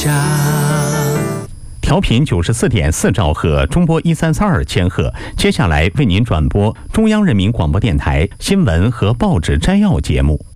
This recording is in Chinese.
调频94.4兆赫，中波1332千赫。接下来为您转播中央人民广播电台新闻和报纸摘要节目。